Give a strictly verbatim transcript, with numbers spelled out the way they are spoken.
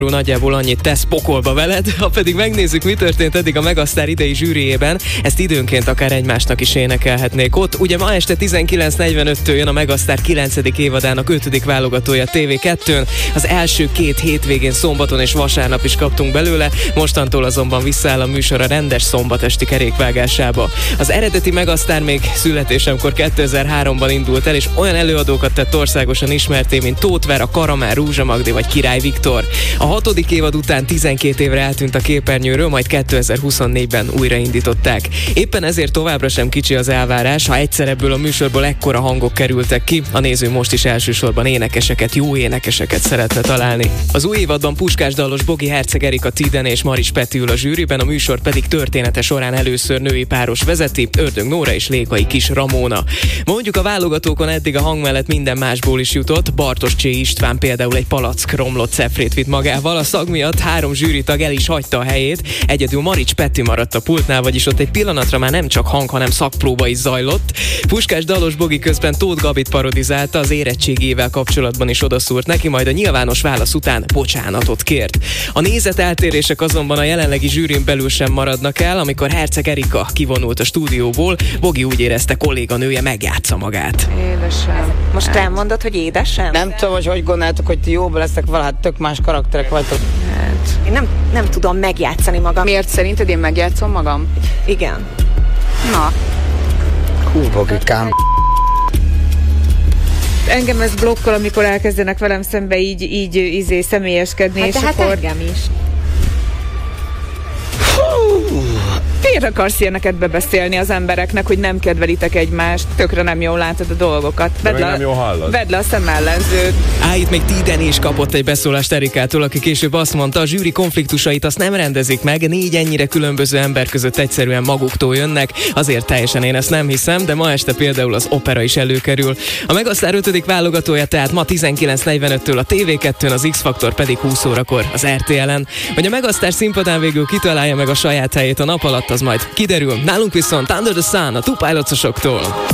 Nagyjából annyit tesz pokolba veled, ha pedig megnézzük, mi történt eddig a Megasztár idei zsűriében, ezt időnként akár egymásnak is énekelhetnék ott. Ugye ma este tizenkilenc negyvenöttől jön a Megasztár kilencedik évadának ötödik válogatója té vé kettőn. Az első két hétvégén szombaton és vasárnap is kaptunk belőle, mostantól azonban visszaáll a műsor a rendes szombatesti kerékvágásába. Az eredeti Megasztár még születésemkor kétezer-háromban indult el, és olyan előadókat tett országosan ismerté, mint Tóth Vera, Karamell, Rúzsa Magdi vagy Király Viktor. A hatodik évad után tizenkét évre eltűnt a képernyőről, majd kétezer-huszonnégyben újraindították. Éppen ezért továbbra sem kicsi az elvárás, ha egyszer ebből a műsorból ekkora hangok kerültek ki, a néző most is elsősorban énekeseket, jó énekeseket szeretne találni. Az új évadban Puskás Dallos, Bogi Herceg Erika, Tidene és Maris Peti ül a zsűriben, a műsor pedig története során először női páros vezeti, Ördög Nóra és Lékai Kis Ramóna. Mondjuk a válogatókon eddig a hang mellett minden másból is jutott, Bartos Csé István például egy palack romlott cefrét vitt magával, a szag miatt három zsűritag el is hagyta a helyét, egyedül Marics Peti maradt a pultnál, vagyis ott egy pillanatra már nem csak hang, hanem szakpróba is zajlott. Puskás Dallos Bogi közben Tóth Gabit parodizálta, az érettségével kapcsolatban is odaszúrt neki, majd a nyilvános válasz után bocsánatot kért. A nézeteltérések azonban a jelenlegi zsűrin belül sem maradnak el, amikor Herceg Erika kivonult a stúdióból, Bogi úgy érezte, kolléganője megjátsza magát. Édesem. Most hát. Elmondod, hogy édesem? Nem tudom, hogy hogy gondoljátok, hogy ti jóban leszek vele, hát tök más karakterek vagytok. Hát. Én nem, nem tudom megjátszani magam. Miért szerinted én megjátszom magam? Igen. Na. Hú, Bogikám. Engem ez blokkol, amikor elkezdenek velem szembe így, így izé személyeskedni, hát és de hát akkor... engem is. Miért akarsz ilyeneket bebeszélni az embereknek, hogy nem kedvelitek egymást, tökre nem jól látod a dolgokat? Vedd le, nem jól hallod. Vedd le a szemellenzőt. Á, itt még Tidene is kapott egy beszólást Erikától, aki később azt mondta, a zsűri konfliktusait azt nem rendezik meg, négy ennyire különböző ember között egyszerűen maguktól jönnek, azért teljesen én ezt nem hiszem, de ma este például az opera is előkerül. A Megasztár ötödik válogatója tehát ma tizenkilenc negyvenöttől a té vé kettőn, az X-Faktor pedig húsz órakor az er té el-en. Hogy a Megasztár színpadán végül kitalálja meg a saját helyét a nap alatt, az majd kiderül. Nálunk viszont Under the Sun a Two Pilots-osoktól.